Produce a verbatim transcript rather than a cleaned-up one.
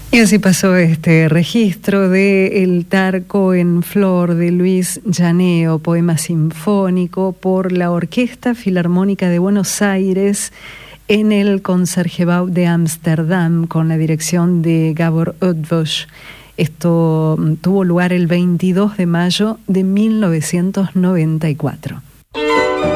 Y así pasó este registro de El Tarco en Flor de Luis Llaneo, poema sinfónico por la Orquesta Filarmónica de Buenos Aires en el Concertgebouw de Ámsterdam con la dirección de Gabor Oetbosch. Esto tuvo lugar el veintidós de mayo de mil novecientos noventa y cuatro.